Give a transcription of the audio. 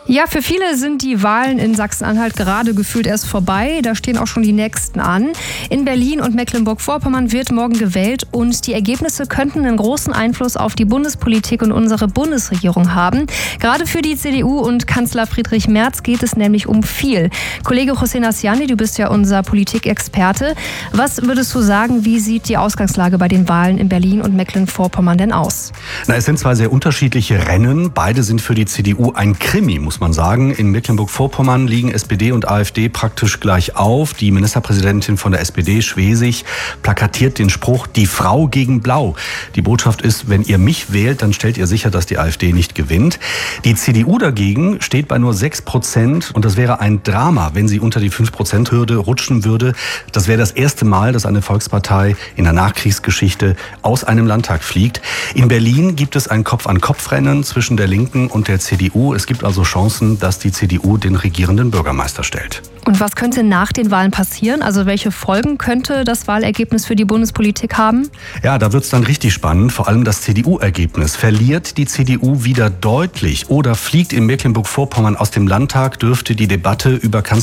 Ja, für viele sind die Wahlen in Sachsen-Anhalt gerade gefühlt erst vorbei. Da stehen auch schon die nächsten an. In Berlin und Mecklenburg-Vorpommern wird morgen gewählt und die Ergebnisse könnten einen großen Einfluss auf die Bundespolitik und unsere Bundesregierung haben. Gerade für die CDU und Kanzler Friedrich Merz geht es nämlich um viel. Kollege Hossein Asjani, du bist ja unser Politikexperte. Was würdest du sagen, wie sieht die Ausgangslage bei den Wahlen in Berlin und Mecklenburg-Vorpommern denn aus? Es sind zwei sehr unterschiedliche Rennen. Beide sind für die CDU ein Krimi, muss man sagen. In Mecklenburg-Vorpommern liegen SPD und AfD praktisch gleich auf. Die Ministerpräsidentin von der SPD, Schwesig, plakatiert den Spruch, die Frau gegen Blau. Die Botschaft ist, wenn ihr mich wählt, dann stellt ihr sicher, dass die AfD nicht gewinnt. Die CDU dagegen steht bei nur 6% und das wäre ein Drama, wenn sie unter die 5%-Hürde rutschen würde. Das wäre das erste Mal, dass eine Volkspartei in der Nachkriegsgeschichte aus einem Landtag fliegt. In Berlin gibt es ein Kopf-an-Kopf-Rennen zwischen der Linken und der CDU. Es gibt also Chancen, dass die CDU den regierenden Bürgermeister stellt. Und was könnte nach den Wahlen passieren? Also welche Folgen könnte das Wahlergebnis für die Bundespolitik haben? Ja, da wird es dann richtig spannend. Vor allem das CDU-Ergebnis. Verliert die CDU wieder deutlich oder fliegt in Mecklenburg-Vorpommern aus dem Landtag, dürfte die Debatte über